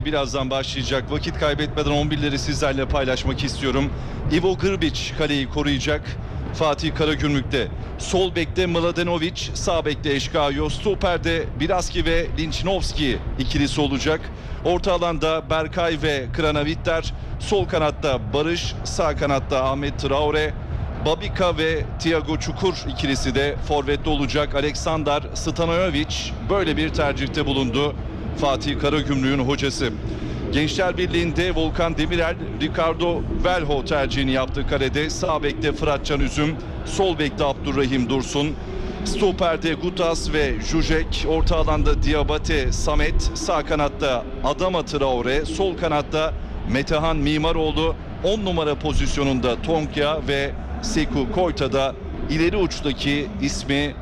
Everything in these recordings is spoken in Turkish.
Birazdan başlayacak. Vakit kaybetmeden 11'leri sizlerle paylaşmak istiyorum. Ivo Grbić kaleyi koruyacak. Fatih Karagümrük'te. Sol bekte Mladenovic, sağ bekte Eşkayo, stoperde Biraski ve Linçnovski ikilisi olacak. Orta alanda Berkay ve Kranavitter, sol kanatta Barış, sağ kanatta Ahmet Traore, Babika ve Thiago Çukur ikilisi de forvette olacak. Aleksandar Stanojevic böyle bir tercihte bulundu. Fatih Karagümrük'ün hocası. Gençler Birliği'nde Volkan Demirel, Ricardo Velho tercihini yaptı kalede. Sağ bekte Fıratcan Üzüm, sol bekte Abdurrahim Dursun. Stoper'de Gutas ve Jujek, orta alanda Diabate, Samet, sağ kanatta Adama Traore, sol kanatta Metehan Mimaroğlu, 10 numara pozisyonunda Tonkya ve Sekou Koyta'da ileri uçtaki ismi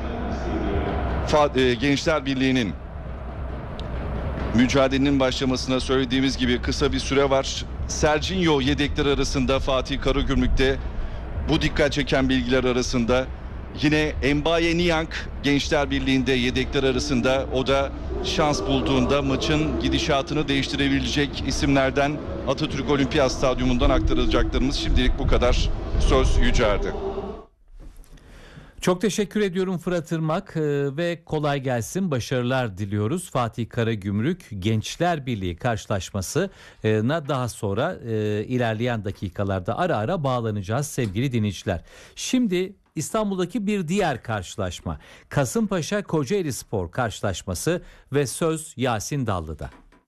Gençler Birliği'nin. Mücadelenin başlamasına söylediğimiz gibi kısa bir süre var. Serginho yedekler arasında Fatih Karagümrük'te. Bu dikkat çeken bilgiler arasında. Yine Mbaye Niang Gençler Birliği'nde yedekler arasında. O da şans bulduğunda maçın gidişatını değiştirebilecek isimlerden. Atatürk Olimpiyat Stadyumu'ndan aktarılacaklarımız şimdilik bu kadar. Söz Yücel'de. Çok teşekkür ediyorum Fırat Irmak ve kolay gelsin, başarılar diliyoruz. Fatih Karagümrük Gençler Birliği karşılaşmasına daha sonra ilerleyen dakikalarda ara ara bağlanacağız sevgili dinleyiciler. Şimdi İstanbul'daki bir diğer karşılaşma, Kasımpaşa Kocaelispor karşılaşması ve söz Yasin Dallı'da.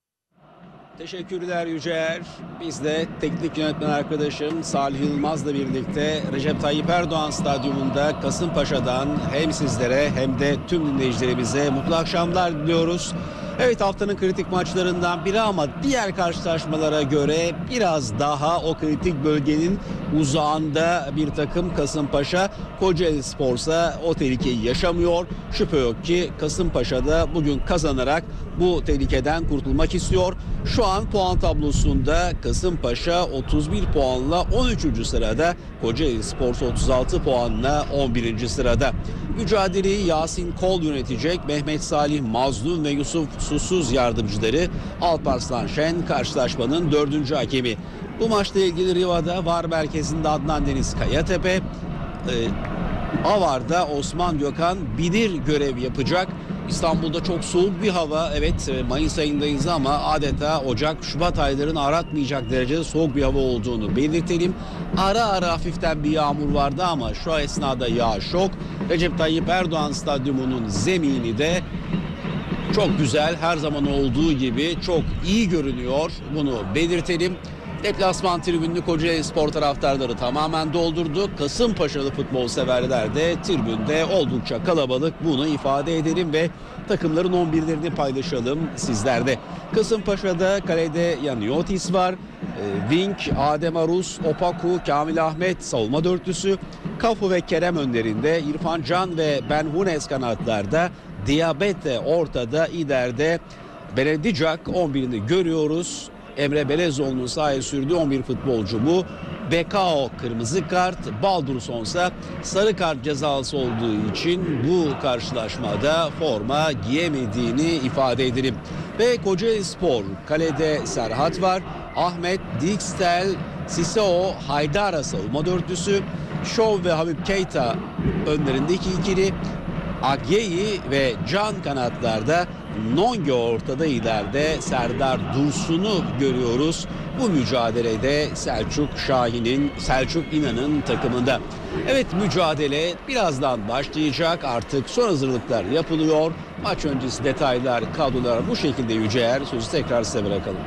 Teşekkürler Yücel. Biz de teknik yönetmen arkadaşım Salih Yılmaz'la birlikte Recep Tayyip Erdoğan Stadyumunda Kasımpaşa'dan hem sizlere hem de tüm dinleyicilerimize mutlu akşamlar diliyoruz. Evet, haftanın kritik maçlarından biri ama diğer karşılaşmalara göre biraz daha o kritik bölgenin uzağında bir takım Kasımpaşa. Kocaelispor'sa o tehlikeyi yaşamıyor. Şüphe yok ki Kasımpaşa'da bugün kazanarak bu tehlikeden kurtulmak istiyor. Şu an puan tablosunda Kasımpaşa 31 puanla 13. sırada, Kocaelispor 36 puanla 11. sırada. Mücadeleyi Yasin Kol yönetecek. Mehmet Salih Mazlum ve Yusuf Susuz yardımcıları. Alparslan Şen karşılaşmanın 4. hakemi. Bu maçla ilgili Riva'da VAR merkezinde Adnan Deniz Kayatepe, Avar'da Osman Gökhan Bilir görev yapacak. İstanbul'da çok soğuk bir hava. Evet, Mayıs ayındayız ama adeta Ocak, Şubat aylarını aratmayacak derecede soğuk bir hava olduğunu belirtelim. Ara ara hafiften bir yağmur vardı ama şu esnada yağış yok. Recep Tayyip Erdoğan Stadyumu'nun zemini de çok güzel, her zaman olduğu gibi çok iyi görünüyor. Bunu belirtelim. Deplasman tribününü Kocaelispor taraftarları tamamen doldurdu. Kasımpaşalı futbol severler de tribünde oldukça kalabalık, bunu ifade edelim ve takımların 11'lerini paylaşalım sizlerde. Kasımpaşa'da kalede Yaniotis var. Vink, Adem Arus, Opaku, Kamil Ahmet savunma dörtlüsü. Cafu ve Kerem önlerinde. İrfan Can ve Ben Hunes kanatlarda. Diabete ortada, ileride Benedicak 11'ini görüyoruz. Emre Belezoğlu'nun sahaya sürdüğü 11 futbolcu bu. Bekao kırmızı kart, Baldurson ise sarı kart cezası olduğu için bu karşılaşmada forma giyemediğini ifade edelim. Ve Kocaelispor kalede Serhat var. Ahmet, Dijksel, Sisao, Haydara savunma dörtlüsü. Şov ve Habib Keita önlerindeki ikili. Agyeyi ve Can kanatlarda, Nonge ortada, ileride Serdar Dursun'u görüyoruz. Bu mücadelede Selçuk İnan'ın takımında. Evet, mücadele birazdan başlayacak. Artık son hazırlıklar yapılıyor. Maç öncesi detaylar, kadrolar bu şekilde Yüceğer. Sözü tekrar size bırakalım.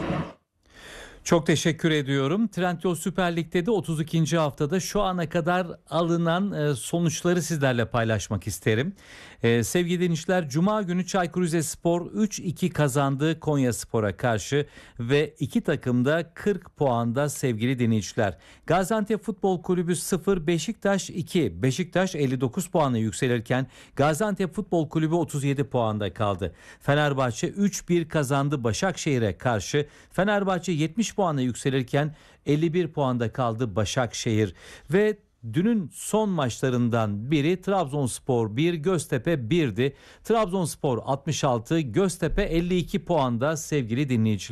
Çok teşekkür ediyorum. Trendyol Süper Lig'de de 32. haftada şu ana kadar alınan sonuçları sizlerle paylaşmak isterim. Sevgili dinleyiciler, Cuma günü Çaykur Rizespor 3-2 kazandı Konyaspor'a karşı ve iki takım da 40 puanda sevgili dinleyiciler. Gaziantep Futbol Kulübü 0, Beşiktaş 2. Beşiktaş 59 puanla yükselirken Gaziantep Futbol Kulübü 37 puanda kaldı. Fenerbahçe 3-1 kazandı Başakşehir'e karşı. Fenerbahçe 70 puanla yükselirken 51 puanda kaldı Başakşehir. Ve dünün son maçlarından biri Trabzonspor 1, Göztepe 1'di. Trabzonspor 66, Göztepe 52 puanda sevgili dinleyiciler.